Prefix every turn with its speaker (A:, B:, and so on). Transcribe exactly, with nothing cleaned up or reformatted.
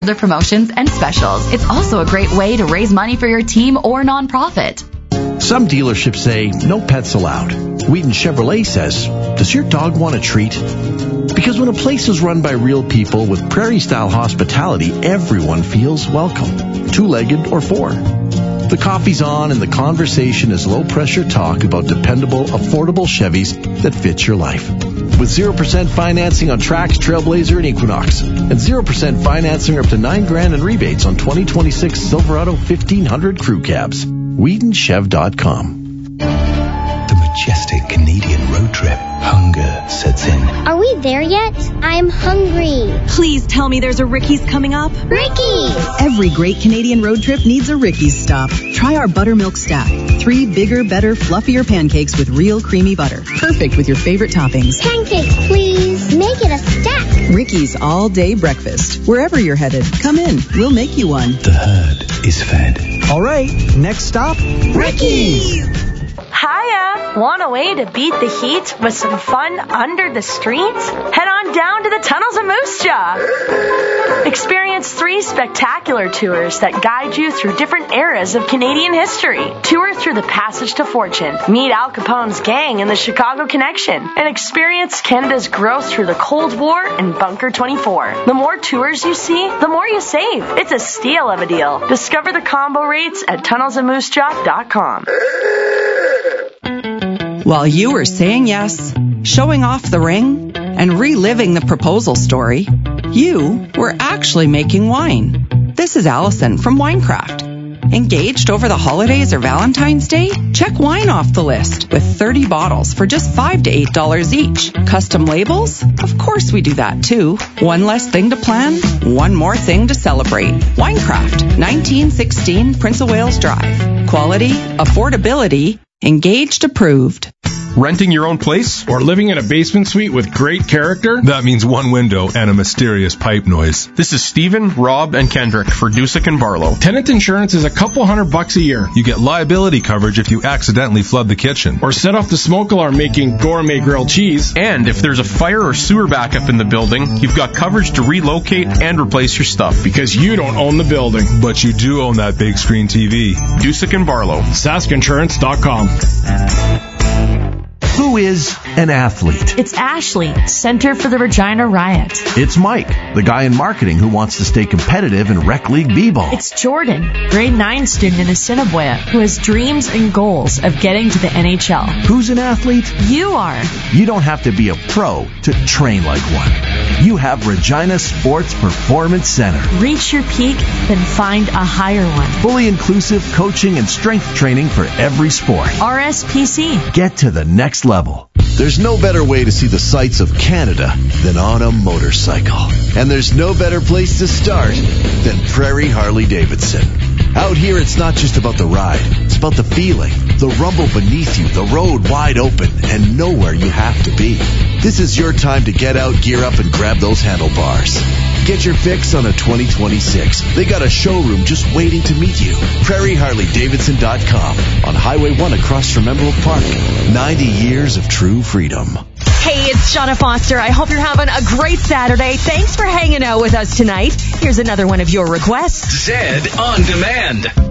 A: their promotions and specials. It's also a great way to raise money for your team or nonprofit.
B: Some dealerships say no pets allowed. Wheaton Chevrolet says, does your dog want a treat? Because when a place is run by real people with prairie-style hospitality, everyone feels welcome, two-legged or four. The coffee's on and the conversation is low-pressure talk about dependable, affordable Chevys that fit your life. With zero percent financing on Trax, Trailblazer, and Equinox, and zero percent financing up to nine grand in rebates on twenty twenty-six Silverado fifteen hundred crew cabs. Wheaton Chev dot com.
C: The majestic Canadian road trip. Hunger sets in.
D: Are we there yet? I'm hungry.
E: Please tell me there's a Ricky's coming up.
D: Ricky's!
E: Every great Canadian road trip needs a Ricky's stop. Try our buttermilk stack. Three bigger, better, fluffier pancakes with real creamy butter. Perfect with your favorite toppings.
D: Pancakes, please. Make it a stack.
E: Ricky's all-day breakfast. Wherever you're headed, come in. We'll make you one.
C: The herd is fed.
F: All right, next stop, Ricky's.
G: Hiya! Want a way to beat the heat with some fun under the streets? Head on down to the tunnels of Moose Jaw. Experience three spectacular tours that guide you through different eras of Canadian history. Tour through the Passage to Fortune. Meet Al Capone's gang and the Chicago Connection. And experience Canada's growth through the Cold War and Bunker twenty-four. The more tours you see, the more you save. It's a steal of a deal. Discover the combo rates at tunnels of moose jaw dot com.
H: While you were saying yes, showing off the ring, and reliving the proposal story, you were actually making wine. This is Allison from Winecraft. Engaged over the holidays or Valentine's Day? Check wine off the list with thirty bottles for just five to eight dollars each. Custom labels? Of course we do that too. One less thing to plan, one more thing to celebrate. Winecraft, nineteen sixteen Prince of Wales Drive. Quality, affordability, Engaged approved.
I: Renting your own place? Or living in a basement suite with great character?
J: That means one window and a mysterious pipe noise.
I: This is Steven, Rob, and Kendrick for Dusick and Barlow. Tenant insurance is a couple hundred bucks a year.
J: You get liability coverage if you accidentally flood the kitchen.
I: Or set off the smoke alarm making gourmet grilled cheese. And if there's a fire or sewer backup in the building, you've got coverage to relocate and replace your stuff. Because you don't own the building.
J: But you do own that big screen T V.
I: Dusick and Barlow. Sask Insurance dot com.
B: Who is an athlete?
G: It's Ashley, Center for the Regina Riot.
B: It's Mike, the guy in marketing who wants to stay competitive in Rec League B-Ball.
G: It's Jordan, grade nine student in Assiniboia, who has dreams and goals of getting to the N H L.
B: Who's an athlete?
G: You are.
B: You don't have to be a pro to train like one. You have Regina Sports Performance Center.
G: Reach your peak, then find a higher one.
B: Fully inclusive coaching and strength training for every sport.
G: R S P C.
B: Get to the next level. There's no better way to see the sights of Canada than on a motorcycle. And there's no better place to start than Prairie Harley-Davidson. Out here, it's not just about the ride. It's about the feeling, the rumble beneath you, the road wide open, and nowhere you have to be. This is your time to get out, gear up, and grab those handlebars. Get your fix on a twenty twenty-six. They got a showroom just waiting to meet you. Prairie Harley Davidson dot com on Highway one across from Emerald Park. ninety years of true freedom.
E: Hey, it's Shauna Foster. I hope you're having a great Saturday. Thanks for hanging out with us tonight. Here's another one of your requests.
C: Zed on Demand.